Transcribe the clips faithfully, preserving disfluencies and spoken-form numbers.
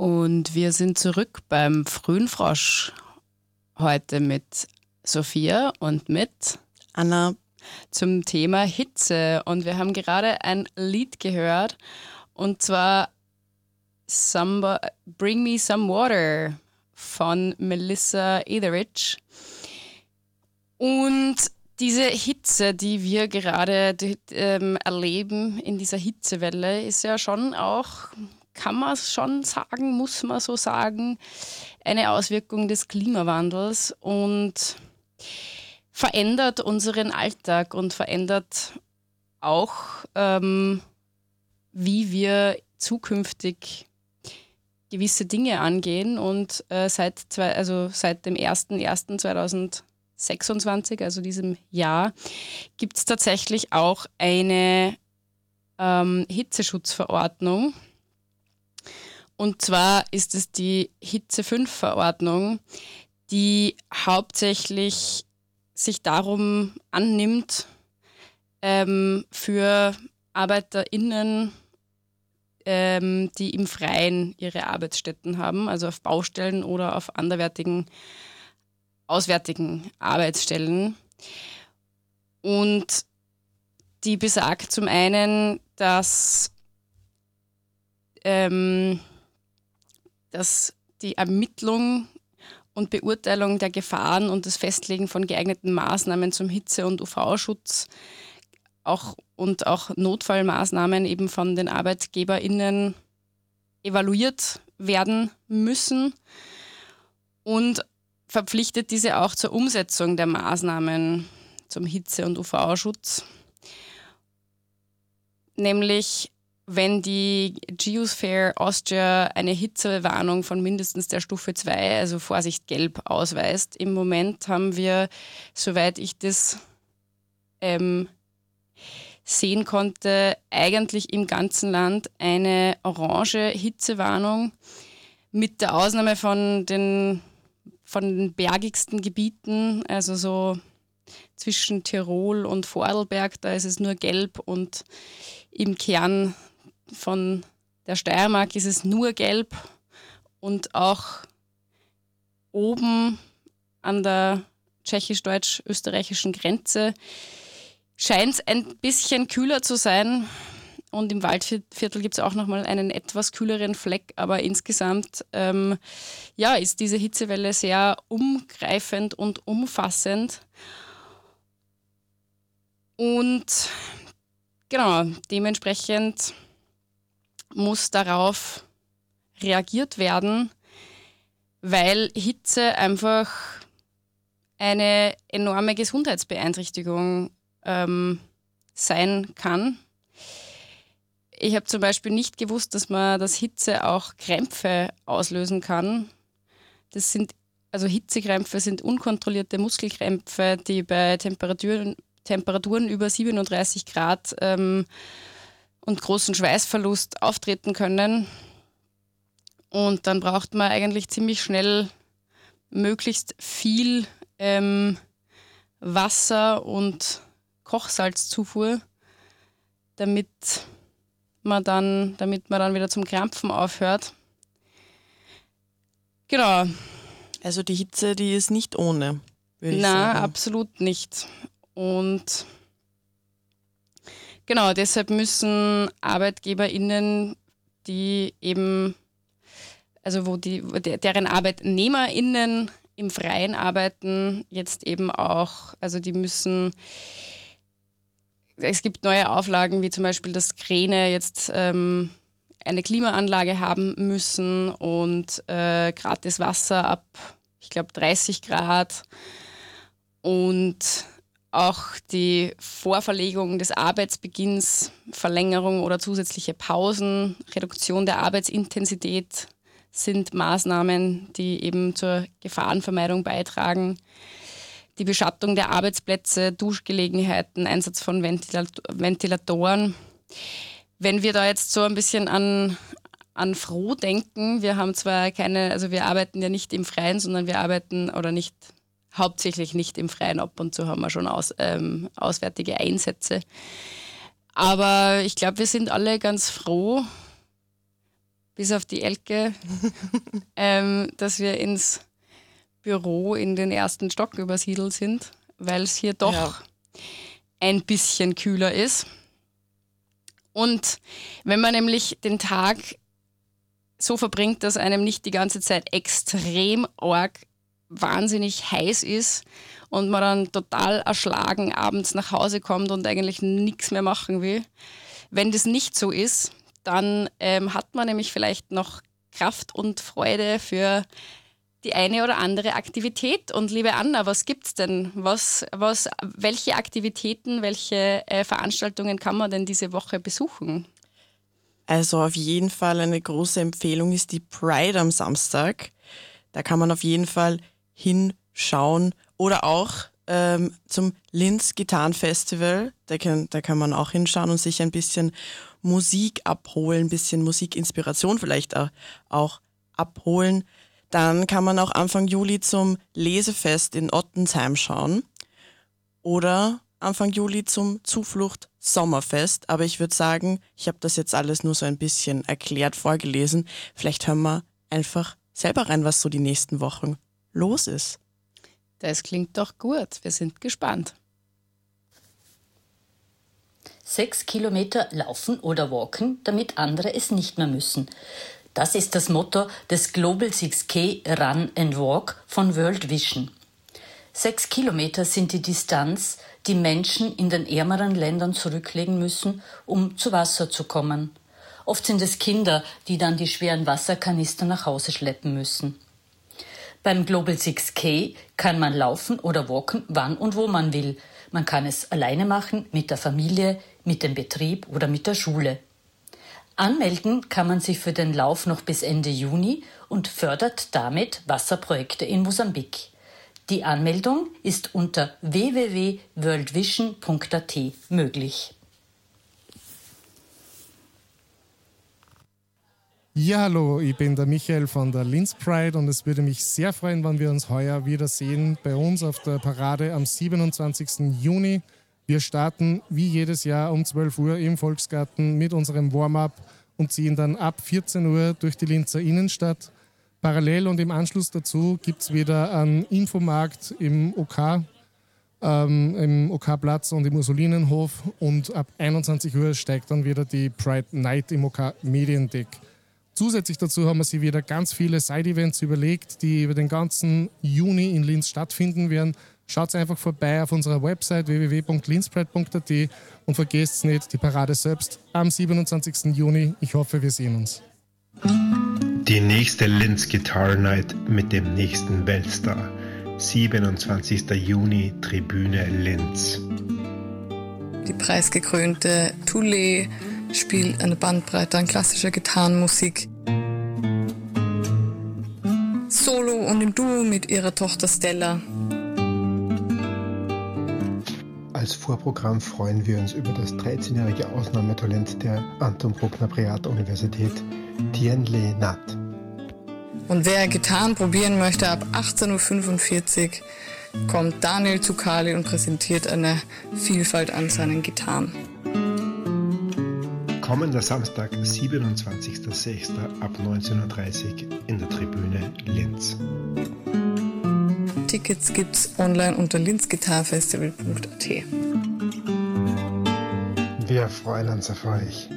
Und wir sind zurück beim Frühen Frosch heute mit Sophia und mit Anna zum Thema Hitze. Und wir haben gerade ein Lied gehört und zwar Some, Bring Me Some Water von Melissa Etheridge. Und diese Hitze, die wir gerade die, ähm, erleben in dieser Hitzewelle, ist ja schon auch, kann man schon sagen, muss man so sagen, eine Auswirkung des Klimawandels und verändert unseren Alltag und verändert auch, ähm, wie wir zukünftig gewisse Dinge angehen. Und äh, seit, zwei, also seit dem ersten ersten zweitausendsechsundzwanzig, also diesem Jahr, gibt es tatsächlich auch eine ähm, Hitzeschutzverordnung. Und zwar ist es die Hitze fünf Verordnung, die hauptsächlich sich darum annimmt, ähm, für ArbeiterInnen, ähm, die im Freien ihre Arbeitsstätten haben, also auf Baustellen oder auf anderwertigen, auswärtigen Arbeitsstellen. Und die besagt zum einen, dass ähm, dass die Ermittlung und Beurteilung der Gefahren und das Festlegen von geeigneten Maßnahmen zum Hitze- und U V-Schutz auch, und auch Notfallmaßnahmen eben von den ArbeitgeberInnen evaluiert werden müssen und verpflichtet diese auch zur Umsetzung der Maßnahmen zum Hitze- und U V-Schutz. Nämlich wenn die Geosphere Austria eine Hitzewarnung von mindestens der Stufe zwei, also Vorsicht gelb, ausweist. Im Moment haben wir, soweit ich das ähm, sehen konnte, eigentlich im ganzen Land eine orange Hitzewarnung mit der Ausnahme von den, von den bergigsten Gebieten, also so zwischen Tirol und Vorarlberg, da ist es nur gelb und im Kern von der Steiermark ist es nur gelb und auch oben an der tschechisch-deutsch-österreichischen Grenze scheint es ein bisschen kühler zu sein und im Waldviertel gibt es auch nochmal einen etwas kühleren Fleck, aber insgesamt ähm, ja, ist diese Hitzewelle sehr umgreifend und umfassend und genau, dementsprechend muss darauf reagiert werden, weil Hitze einfach eine enorme Gesundheitsbeeinträchtigung ähm, sein kann. Ich habe zum Beispiel nicht gewusst, dass man das Hitze auch Krämpfe auslösen kann. Das sind, also Hitzekrämpfe sind unkontrollierte Muskelkrämpfe, die bei Temperaturen, Temperaturen über siebenunddreißig Grad ähm, und großen Schweißverlust auftreten können. Und dann braucht man eigentlich ziemlich schnell möglichst viel ähm, Wasser und Kochsalzzufuhr, damit man dann, damit man dann wieder zum Krampfen aufhört. Genau. Also die Hitze, die ist nicht ohne, würde ich Na, sagen. absolut nicht. Und genau, deshalb müssen ArbeitgeberInnen, die eben, also wo die, deren ArbeitnehmerInnen im Freien arbeiten, jetzt eben auch, also die müssen, es gibt neue Auflagen, wie zum Beispiel, dass Kräne jetzt ähm, eine Klimaanlage haben müssen und äh, gratis Wasser ab, ich glaube, dreißig Grad und auch die Vorverlegung des Arbeitsbeginns, Verlängerung oder zusätzliche Pausen, Reduktion der Arbeitsintensität sind Maßnahmen, die eben zur Gefahrenvermeidung beitragen. Die Beschattung der Arbeitsplätze, Duschgelegenheiten, Einsatz von Ventilat- Ventilatoren. Wenn wir da jetzt so ein bisschen an, an Froh denken, wir haben zwar keine, also wir arbeiten ja nicht im Freien, sondern wir arbeiten oder nicht hauptsächlich nicht im Freien, ab und zu haben wir schon aus, ähm, auswärtige Einsätze. Aber ich glaube, wir sind alle ganz froh, bis auf die Elke, ähm, dass wir ins Büro in den ersten Stock übersiedelt sind, weil es hier doch ja. ein bisschen kühler ist. Und wenn man nämlich den Tag so verbringt, dass einem nicht die ganze Zeit extrem arg wahnsinnig heiß ist und man dann total erschlagen abends nach Hause kommt und eigentlich nichts mehr machen will. Wenn das nicht so ist, dann ähm, hat man nämlich vielleicht noch Kraft und Freude für die eine oder andere Aktivität. Und liebe Anna, was gibt's denn? Was, was, welche Aktivitäten, welche äh, Veranstaltungen kann man denn diese Woche besuchen? Also auf jeden Fall eine große Empfehlung ist die Pride am Samstag. Da kann man auf jeden Fall hinschauen oder auch ähm, zum Linz Gitarrenfestival. Da kann, da kann man auch hinschauen und sich ein bisschen Musik abholen, ein bisschen Musikinspiration vielleicht auch, auch abholen. Dann kann man auch Anfang Juli zum Lesefest in Ottensheim schauen oder Anfang Juli zum Zuflucht Sommerfest. Aber ich würde sagen, ich habe das jetzt alles nur so ein bisschen erklärt vorgelesen. Vielleicht hören wir einfach selber rein, was so die nächsten Wochen los ist. Das klingt doch gut. Wir sind gespannt. Sechs Kilometer laufen oder walken, damit andere es nicht mehr müssen. Das ist das Motto des Global six K Run and Walk von World Vision. Sechs Kilometer sind die Distanz, die Menschen in den ärmeren Ländern zurücklegen müssen, um zu Wasser zu kommen. Oft sind es Kinder, die dann die schweren Wasserkanister nach Hause schleppen müssen. Beim Global six K kann man laufen oder walken, wann und wo man will. Man kann es alleine machen, mit der Familie, mit dem Betrieb oder mit der Schule. Anmelden kann man sich für den Lauf noch bis Ende Juni und fördert damit Wasserprojekte in Mosambik. Die Anmeldung ist unter w w w punkt world vision punkt a t möglich. Ja, hallo, ich bin der Michael von der Linz Pride und es würde mich sehr freuen, wenn wir uns heuer wiedersehen bei uns auf der Parade am siebenundzwanzigsten Juni. Wir starten wie jedes Jahr um zwölf Uhr im Volksgarten mit unserem Warm-up und ziehen dann ab vierzehn Uhr durch die Linzer Innenstadt. Parallel und im Anschluss dazu gibt es wieder einen Infomarkt im OK, ähm, im OK-Platz und im Ursulinenhof und ab einundzwanzig Uhr steigt dann wieder die Pride Night im OK Mediendeck. Zusätzlich dazu haben wir sich wieder ganz viele Side-Events überlegt, die über den ganzen Juni in Linz stattfinden werden. Schaut einfach vorbei auf unserer Website w w w punkt linzpride punkt a t und vergesst nicht die Parade selbst am siebenundzwanzigsten Juni. Ich hoffe, wir sehen uns. Die nächste Linz Guitar Night mit dem nächsten Weltstar. siebenundzwanzigsten Juni, Tribüne Linz. Die preisgekrönte Toulé spielt eine Bandbreite an klassischer Gitarrenmusik. Solo und im Duo mit ihrer Tochter Stella. Als Vorprogramm freuen wir uns über das dreizehnjährige Ausnahmetalent der Anton Bruckner Privatuniversität, Tianle Nat. Und wer Gitarren probieren möchte, ab achtzehn Uhr fünfundvierzig kommt Daniel Zuccali und präsentiert eine Vielfalt an seinen Gitarren. Kommender Samstag, siebenundzwanzigsten sechsten ab neunzehn Uhr dreißig in der Tribüne Linz. Tickets gibt's online unter linz guitarfestival punkt a t. Wir freuen uns auf euch.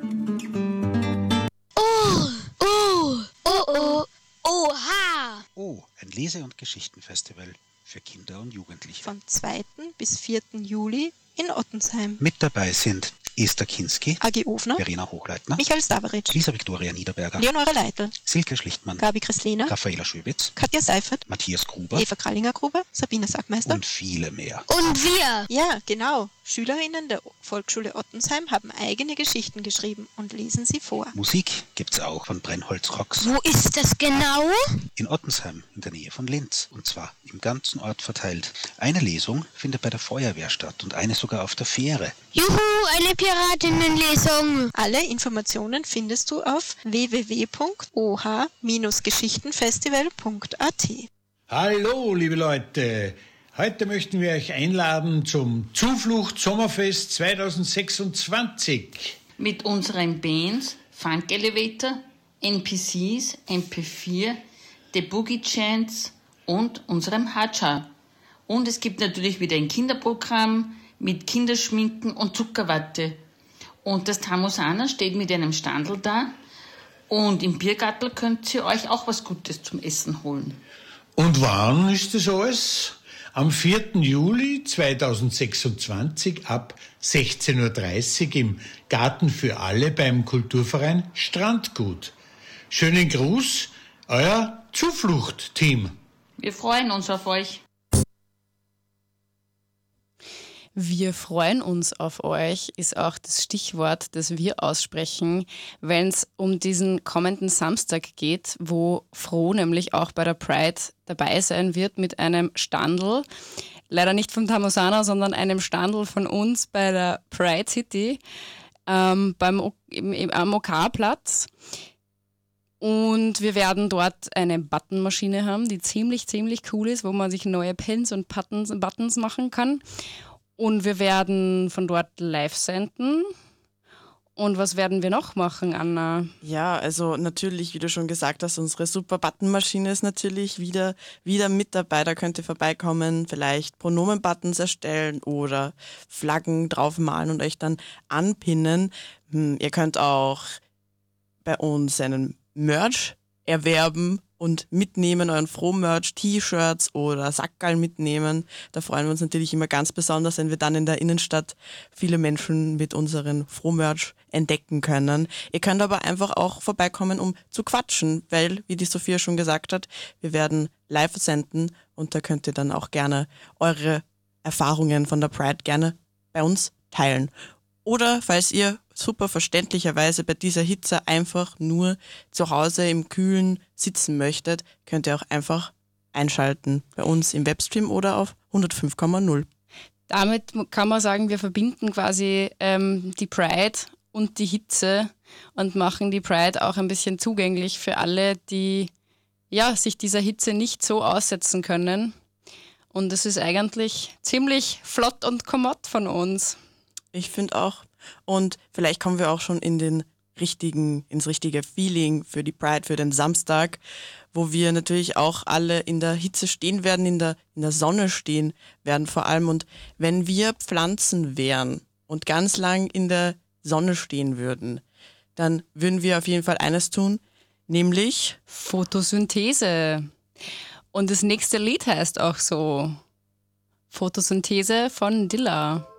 Oh, oh, oh, oh, oha! Oh, ein Lese- und Geschichtenfestival für Kinder und Jugendliche. Vom zweiten bis vierten Juli in Ottensheim. Mit dabei sind Esther Kinski, A G Ofner, Verena Hochleitner, Michael Stavaric, Lisa Viktoria Niederberger, Leonore Leitl, Silke Schlichtmann, Gabi Kresliner, Raffaela Schöbitz, Katja Seifert, Matthias Gruber, Eva Krallinger-Gruber, Sabine Sackmeister und viele mehr. Und wir! Ja, genau. Schülerinnen der Volksschule Ottensheim haben eigene Geschichten geschrieben und lesen sie vor. Musik gibt's auch von Brennholz Rocks. Wo ist das genau? In Ottensheim, in der Nähe von Linz. Und zwar im ganzen Ort verteilt. Eine Lesung findet bei der Feuerwehr statt und eine sogar auf der Fähre. Juhu, eine Piratinnenlesung! Alle Informationen findest du auf w w w punkt o h geschichtenfestival punkt a t. Hallo, liebe Leute! Heute möchten wir euch einladen zum Zuflucht Sommerfest zweitausendsechsundzwanzig. Mit unseren Bands Funk Elevator, N P Cs, M P vier, The Boogie Chants und unserem Hatscha. Und es gibt natürlich wieder ein Kinderprogramm mit Kinderschminken und Zuckerwatte. Und das Tamosana steht mit einem Standel da. Und im Biergartel könnt ihr euch auch was Gutes zum Essen holen. Und wann ist das alles? Am vierten Juli zweitausendsechsundzwanzig ab sechzehn Uhr dreißig im Garten für alle beim Kulturverein Strandgut. Schönen Gruß, euer Zuflucht-Team. Wir freuen uns auf euch. Wir freuen uns auf euch ist auch das Stichwort, das wir aussprechen, wenn es um diesen kommenden Samstag geht, wo Froh nämlich auch bei der Pride dabei sein wird mit einem Standl. Leider nicht vom Tamosana, sondern einem Standl von uns bei der Pride City ähm, beim o- im, im, am O K-Platz. Und wir werden dort eine Buttonmaschine haben, die ziemlich, ziemlich cool ist, wo man sich neue Pins und Buttons, Buttons machen kann. Und wir werden von dort live senden. Und was werden wir noch machen, Anna? Ja, also natürlich, wie du schon gesagt hast, unsere super Buttonmaschine ist natürlich wieder, wieder mit dabei. Da könnt ihr vorbeikommen, vielleicht Pronomen-Buttons erstellen oder Flaggen draufmalen und euch dann anpinnen. Hm, ihr könnt auch bei uns einen Merch erwerben und mitnehmen, euren Froh-Merch, T-Shirts oder Sackerl mitnehmen. Da freuen wir uns natürlich immer ganz besonders, wenn wir dann in der Innenstadt viele Menschen mit unseren Froh-Merch entdecken können. Ihr könnt aber einfach auch vorbeikommen, um zu quatschen, weil, wie die Sophia schon gesagt hat, wir werden live senden und da könnt ihr dann auch gerne eure Erfahrungen von der Pride gerne bei uns teilen. Oder falls ihr super verständlicherweise bei dieser Hitze einfach nur zu Hause im Kühlen sitzen möchtet, könnt ihr auch einfach einschalten bei uns im Webstream oder auf hundertfünf Komma null. Damit kann man sagen, wir verbinden quasi ähm, die Pride und die Hitze und machen die Pride auch ein bisschen zugänglich für alle, die ja, sich dieser Hitze nicht so aussetzen können. Und es ist eigentlich ziemlich flott und kommod von uns. Ich finde auch. Und vielleicht kommen wir auch schon in den richtigen, ins richtige Feeling für die Pride, für den Samstag, wo wir natürlich auch alle in der Hitze stehen werden, in der, in der Sonne stehen werden vor allem. Und wenn wir Pflanzen wären und ganz lang in der Sonne stehen würden, dann würden wir auf jeden Fall eines tun, nämlich Photosynthese. Und das nächste Lied heißt auch so Photosynthese von Dilla.